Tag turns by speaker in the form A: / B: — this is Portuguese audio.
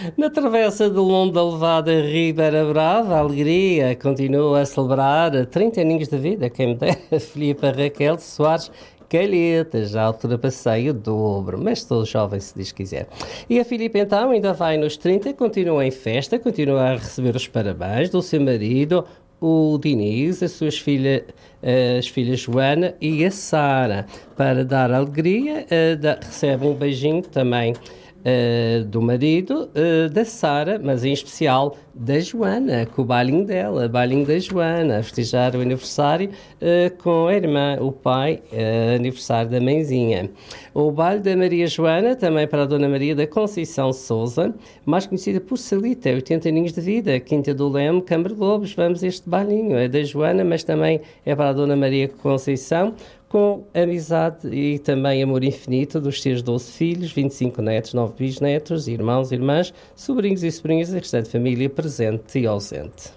A: Na travessa do longo da levada Ribeira Brava, a alegria continua a celebrar 30 aninhos de vida, quem me dera, Filipe Raquel Soares Calheta, já ultrapassei o dobro, mas sou jovem se diz quiser. E a Filipe então ainda vai nos 30, continua em festa, continua a receber os parabéns do seu marido, o Diniz, as filhas Joana e a Sara. Para dar alegria, recebe um beijinho também do marido, da Sara, mas em especial da Joana, com o bailinho dela, bailinho da Joana, a festejar o aniversário com a irmã, o pai, aniversário da mãezinha. O baile da Maria Joana, também para a Dona Maria da Conceição Souza, mais conhecida por Salita, 80 aninhos de vida, Quinta do Leme, Câmara de Lobos. Vamos a este bailinho, é da Joana, mas também é para a Dona Maria Conceição, com amizade e também amor infinito dos seus 12 filhos, 25 netos, 9 bisnetos, irmãos, irmãs, sobrinhos e sobrinhas e restante família presente e ausente.